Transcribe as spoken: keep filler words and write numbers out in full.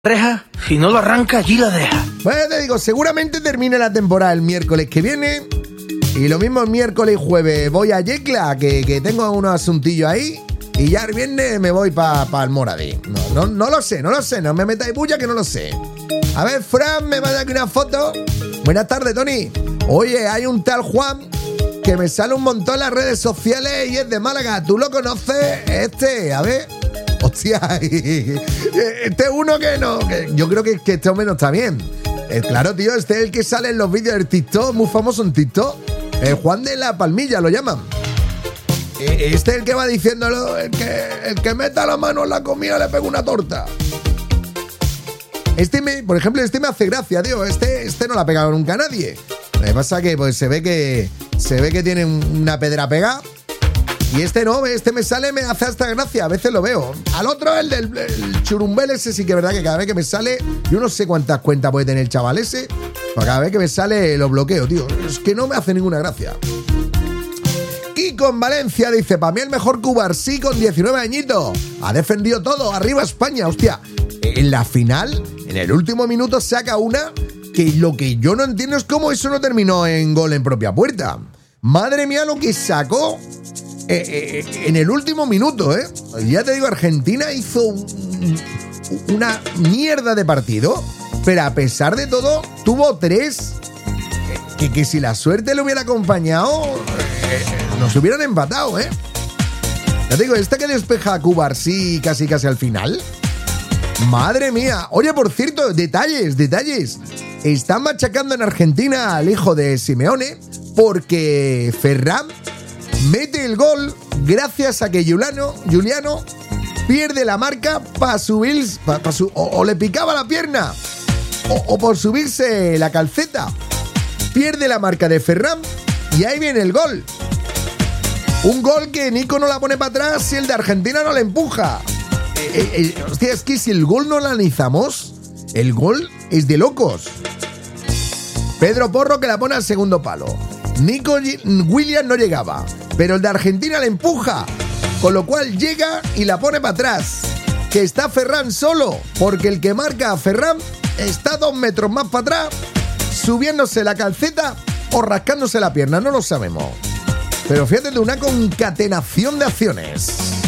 reja, si no lo arranca, allí la deja. Bueno, te digo, seguramente termine la temporada el miércoles que viene. Y lo mismo el miércoles y jueves voy a Yecla, que, que tengo unos asuntillos ahí. Y ya el viernes me voy para pa el Moradí. No, no, no lo sé, no lo sé, no me metáis bulla que no lo sé. A ver, Fran, me manda aquí una foto. Buenas tardes, Tony. Oye, hay un tal Juan que me sale un montón en las redes sociales y es de Málaga. ¿Tú lo conoces? Este, a ver. Hostia, este es uno que no, que yo creo que, que este hombre no está bien. Eh, claro, tío, este es el que sale en los vídeos del TikTok, muy famoso en TikTok. Eh, Juan de la Palmilla lo llaman. Eh, este es el que va diciéndolo, el que, el que meta la mano en la comida le pega una torta. Este, me, por ejemplo, este me hace gracia, tío. Este, este no la ha pegado nunca a nadie. Lo que pasa que pues, se ve que se ve que tiene una pedra pegada. Y este no, este me sale, me hace hasta gracia, a veces lo veo. Al otro, el del el churumbel ese, sí que es verdad que cada vez que me sale, yo no sé cuántas cuentas puede tener el chaval ese, pero cada vez que me sale lo bloqueo, tío. Es que no me hace ninguna gracia. Y con Valencia dice, para mí el mejor Cubarsí con diecinueve añitos. Ha defendido todo, arriba España, hostia. En la final, en el último minuto saca una que lo que yo no entiendo es cómo eso no terminó en gol en propia puerta. Madre mía lo que sacó. Eh, eh, en el último minuto, ¿eh? Ya te digo, Argentina hizo un, una mierda de partido, pero a pesar de todo, tuvo tres eh, que, que si la suerte le hubiera acompañado, eh, nos hubieran empatado, ¿eh? Ya te digo, esta que despeja a Cubarsí casi casi al final. Madre mía. Oye, por cierto, detalles, detalles. Están machacando en Argentina al hijo de Simeone porque Ferran mete el gol gracias a que Juliano, Juliano pierde la marca para subir, pa, pa su, o, o le picaba la pierna, o, o por subirse la calceta. Pierde la marca de Ferran y ahí viene el gol. Un gol que Nico no la pone para atrás y el de Argentina no le empuja. Eh, eh, eh, hostia, es que si el gol no lo analizamos, el gol es de locos. Pedro Porro que la pone al segundo palo. Nico Williams no llegaba, pero el de Argentina le empuja, con lo cual llega y la pone para atrás. Que está Ferran solo, porque el que marca a Ferran está dos metros más para atrás, subiéndose la calceta o rascándose la pierna, no lo sabemos. Pero fíjate de una concatenación de acciones.